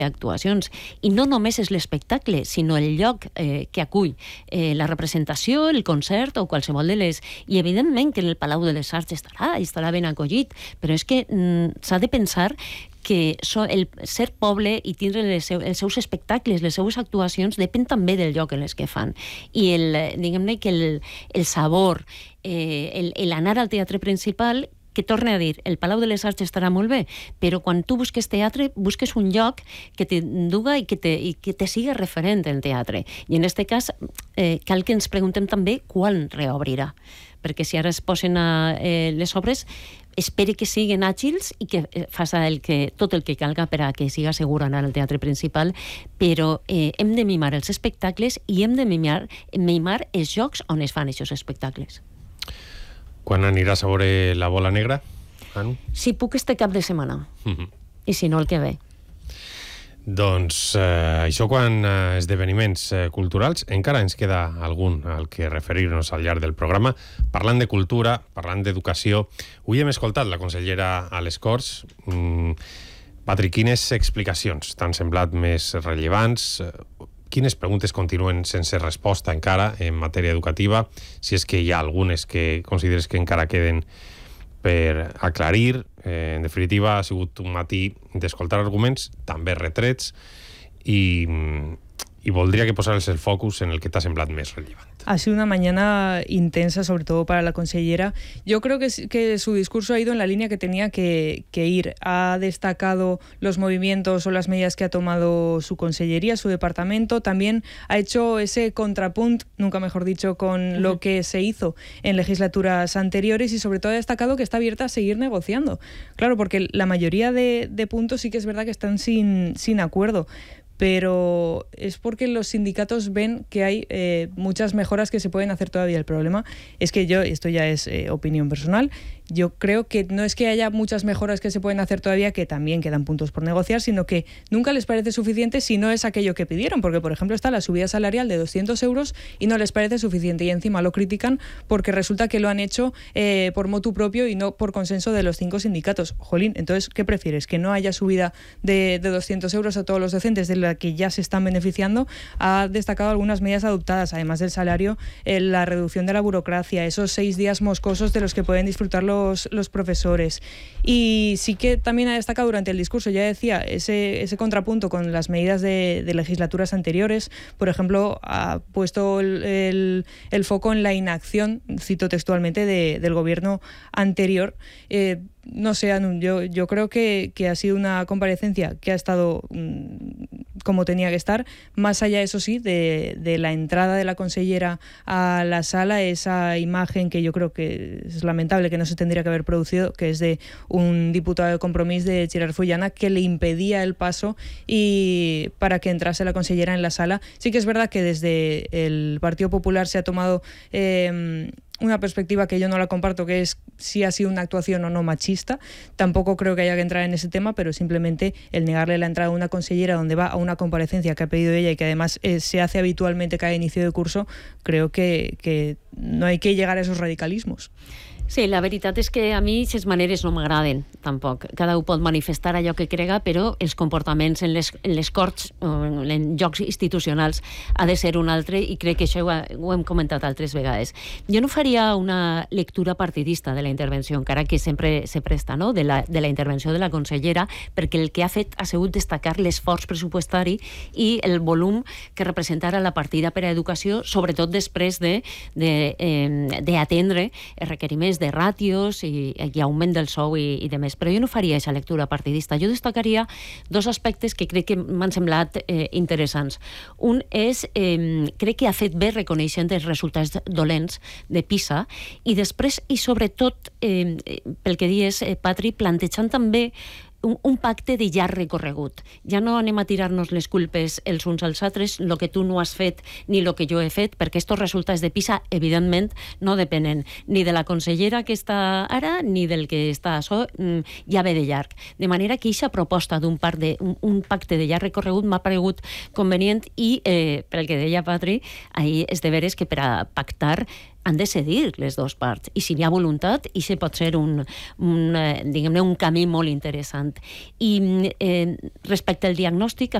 actuacions. I no només és l'espectacle, sinó el lloc que acull la representació, el concert o qualsevol de les... I evidentment que el Palau de les Arts estarà ben acollit, però és que s'ha de pensar que el ser poble i tindre els seus espectacles, les seues actuacions, depèn també del lloc en les que fan. I diguem-ne que el sabor, l'anar al teatre principal, que torne a dir, el Palau de les Arts estarà molt bé, però quan tu busques teatre, busques un lloc que t'enduga i que te siga referent el teatre. I en aquest cas, cal que ens preguntem també quan reobrirà, perquè si ara es posen les obres, espere que siguin àgils i que faça tot el que calga per a que siga segur anar al teatre principal, però hem de mimar els espectacles i hem de mimar els llocs on es fan aquests espectacles. Quan aniràs a veure La Bola Negra, Anu? Si puc este cap de setmana. I si no, el que ve. Doncs això quan esdeveniments culturals, encara ens queda algun al que referir-nos al llarg del programa. Parlant de cultura, parlant d'educació, avui hem escoltat la consellera a les Corts. Patri, quines explicacions t'han semblat més rellevants? Quines preguntes continuen sense resposta encara en matèria educativa? Si és que hi ha algunes que consideres que encara queden per aclarir. En definitiva, ha sigut un matí d'escoltar arguments, també retrets, i voldria que posares el focus en el que t'ha semblat més rellevant. Ha sido una mañana intensa, sobre todo para la consellera. Yo creo que su discurso ha ido en la línea que tenía que ir. Ha destacado los movimientos o las medidas que ha tomado su consellería, su departamento. También ha hecho ese contrapunto, nunca mejor dicho, con lo que se hizo en legislaturas anteriores, y sobre todo ha destacado que está abierta a seguir negociando. Claro, porque la mayoría de puntos sí que es verdad que están sin acuerdo, pero es porque los sindicatos ven que hay muchas mejoras que se pueden hacer todavía. El problema es que esto ya es opinión personal, yo creo que no es que haya muchas mejoras que se pueden hacer todavía, que también quedan puntos por negociar, sino que nunca les parece suficiente si no es aquello que pidieron, porque por ejemplo está la subida salarial de 200 euros y no les parece suficiente, y encima lo critican porque resulta que lo han hecho por motu propio y no por consenso de los 5 sindicatos. Jolín, entonces, ¿qué prefieres? ¿Que no haya subida de 200 euros a todos los docentes de la que ya se están beneficiando? Ha destacado algunas medidas adoptadas, además del salario, la reducción de la burocracia, esos 6 días moscosos de los que pueden disfrutar los profesores. Y sí que también ha destacado durante el discurso, ya decía, ese contrapunto con las medidas de legislaturas anteriores. Por ejemplo, ha puesto el foco en la inacción, cito textualmente, del gobierno anterior. No sé, yo creo que ha sido una comparecencia que ha estado como tenía que estar, más allá, eso sí, de la entrada de la consellera a la sala, esa imagen que yo creo que es lamentable que no se tendría que haber producido, que es de un diputado de Compromís, de Gerard Fullana, que le impedía el paso y para que entrase la consellera en la sala. Sí que es verdad que desde el Partido Popular se ha tomado una perspectiva que yo no la comparto, que es si ha sido una actuación o no machista. Tampoco creo que haya que entrar en ese tema, pero simplemente el negarle la entrada a una consellera donde va a una comparecencia que ha pedido ella y que además se hace habitualmente cada inicio de curso, creo que no hay que llegar a esos radicalismos. Sí, la veritat és que a mi aquestes maneres no m'agraden, tampoc. Cada un pot manifestar allò que crega, però els comportaments en les corts, en llocs institucionals, ha de ser un altre, i crec que això ho hem comentat altres vegades. Jo no faria una lectura partidista de la intervenció, encara que sempre se presta, no?, de la intervenció de la consellera, perquè el que ha fet ha sigut destacar l'esforç pressupostari i el volum que representara la partida per a educació, sobretot després d'atendre els requeriments de ràtios i augment del sou i de més. Però jo no faria aquesta lectura partidista. Jo destacaria 2 aspectes que crec que m'han semblat interessants. Un és, crec que ha fet bé reconeixent els resultats dolents de PISA, i després, i sobretot, pel que dius, Patri, plantejant també un pacte de llarg recorregut. Ja no anem a tirar-nos les culpes els uns als altres, el que tu no has fet ni el que jo he fet, perquè aquests resultats de PISA, evidentment, no depenen ni de la consellera que està ara ni del que està. Això ja ve de llarg. De manera que aquesta proposta d'un pacte de llarg recorregut m'ha paregut convenient, i pel que deia Patri, ahir és de veres que per a pactar han de cedir les dues parts, i si hi ha voluntat, i se pot ser diguem-ne, un camí molt interessant. I respecte al diagnòstic,